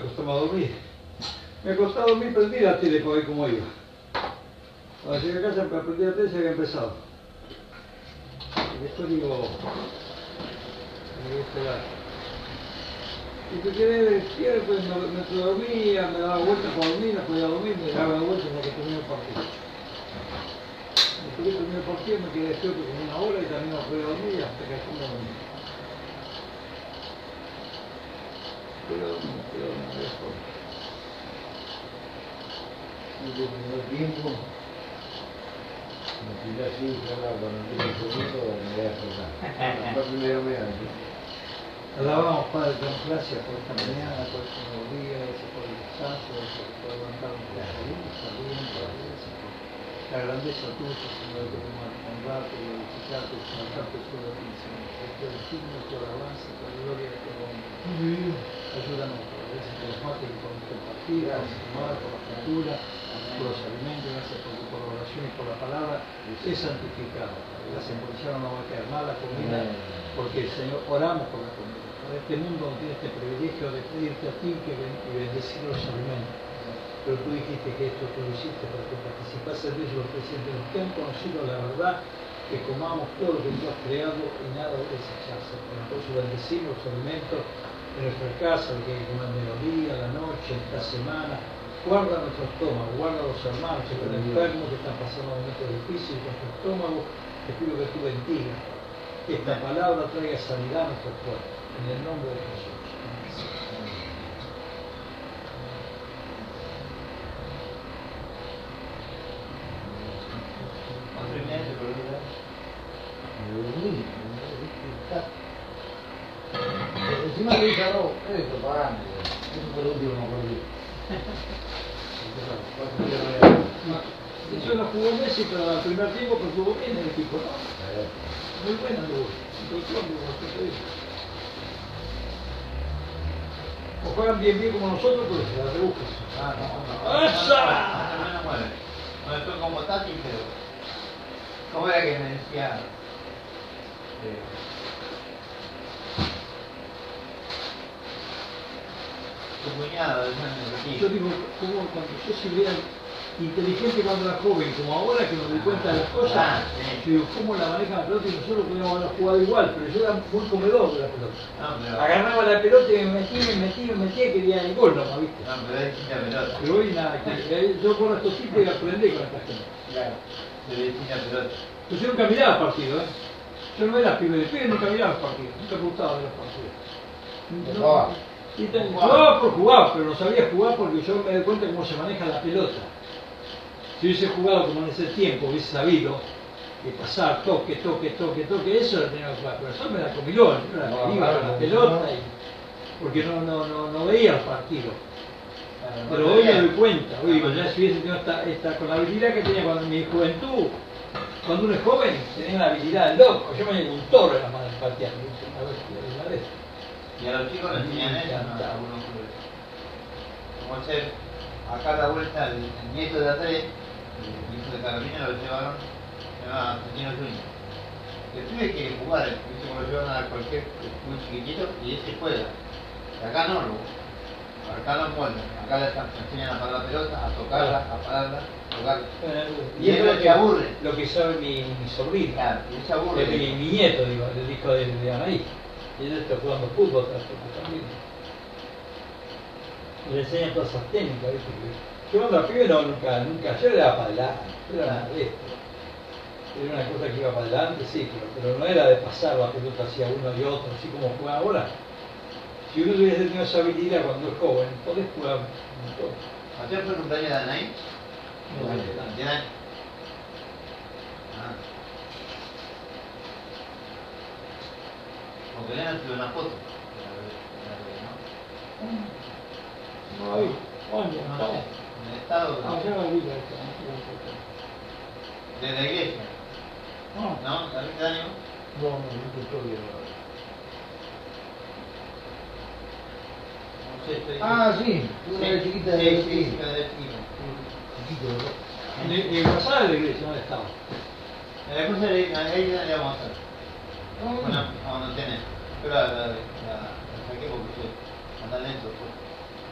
acostaba a dormir. Me acostaba a dormir, prendí la tele para ver cómo iba. Cuando llegué a casa, prendí la tele y se había empezado. Y después digo, me voy a esperar. Y me quedé despierto, me dormía, me daba vueltas para dormir, no podía dormir, me daba vueltas hasta que terminé el partido. Después que terminé el partido me quedé despierto como una hora y también no podía dormir hasta que después me dormí. Pero no me dejó. En el primer tiempo, me tiré así, cuando tiene el segundo, me voy a soltar. Fue primero medio. Alabamos, Padre, con gracias por esta mañana, por este nuevo día, gracias por el descanso, gracias por levantarnos con salud, gracias por la grandeza tuya, Señor, que podemos honrarte, glorificarte, exaltarte sobre ti, Señor. Esto es digno de tu alabanza, tu gloria, tu honra. Ayúdanos, Padre, gracias por los mates que podemos compartir, gracias, Señor, por la cultura, por los alimentos, gracias por la oración y por la palabra, es santificado. Gracias por ya no va a quedar mal la comida, porque, Señor, oramos por la comida. Este mundo no tiene este privilegio de pedirte a ti que y bendecir los alimentos. Pero tú dijiste que esto tú lo hiciste para que participases de ellos los presentes, los que han conocido la verdad, que comamos todo lo que tú has creado y nada de desecharse. Por eso bendecimos los alimentos en nuestra casa, el que comer el mediodía, la noche, esta semana. Guarda nuestro estómago, guarda a los hermanos que están enfermos, que están pasando momentos difíciles con su estómago. Te pido que tú bendigas, que esta palabra traiga sanidad a nuestro cuerpo. En el nombre de Jesús. Encima le dije a vos, esto pagando, eso fue lo último que me acordé. Eso no jugó Messi, pero al primer tiempo pues jugó bien el equipo, ¿no? Muy bueno anduvo. O juegan bien como nosotros, pues se la rebuscan. No, no estoy como Tati, pero ¿cómo era que me decía? Tu cuñado, yo digo, como cuando yo si hubiera inteligente cuando era joven, como ahora que me doy cuenta de las cosas, yo digo, ¿cómo la manejan la pelota? Y nosotros podíamos haber jugado igual, pero yo era muy comedor de la pelota. Agarraba la pelota y me metía y quería el gol nomás, ¿viste? No, pero es distinta pelota. Pero hoy nada, yo con estos tipos y aprendí con esta gente. Claro, pero es distinta pelota. Pues yo nunca miraba el partido, ¿eh? Yo no era pibe de pibe, nunca miraba el partido, nunca me gustaba ver los partidos. Jugaba por jugar, pero no sabía jugar porque yo me doy cuenta cómo se maneja la pelota. Si hubiese jugado como en ese tiempo, hubiese sabido que pasar, toque, eso lo tenía que jugar. Pero eso me la comilón, yo iba con la pelota, porque no veía el partido. Pero hoy me doy cuenta, hoy digo, ya si hubiese tenido con la habilidad que tenía cuando en mi juventud, cuando uno es joven, tenía una habilidad loco. Yo me llevo un toro en la mano pateando, una vez. Y a los chicos les enseñan eso, ¿no? Como hacer a cada vuelta el nieto de Andrés, el hijo de Carolina, lo llevaron a Argentino Junior. El pibe quiere jugar, ¿viste? Como lo llevan a cualquier muy chiquitito y ese juega. Y acá no, acá no pueden. Acá les enseñan a parar la pelota, a tocarla, a pararla, a tocarla. Y es lo que aburre. Lo que sabe mi sobrino. Claro, y se aburre. Mi nieto, digo, el hijo de Anaí. Y él está jugando fútbol también. Y le enseñan todas esas técnicas, ¿viste? Yo cuando era pibe nunca, yo era para adelante, yo era esto. Era una cosa que iba para adelante, sí, pero no era de pasar la pelota hacia uno y otro, así como juega ahora. Si uno hubiese tenido esa habilidad cuando es joven, podés jugar un montón. ¿Ayer fue el cumpleaños de Anaí? No, ¿Tiene años? Porque le han subido una foto. no hay, No sé, en el estado ya la vi de la iglesia. ¿No? ¿La viste de año? No, no estoy No sé, estoy... Ah, sí, una de chiquita de sí, chiquito. Chiquito, ¿no? En el pasado de la iglesia, ¿dónde estaba? En la cosa de ahí le vamos a hacer. Bueno, a donde tenés. Pero la saqué porque se mandan lento.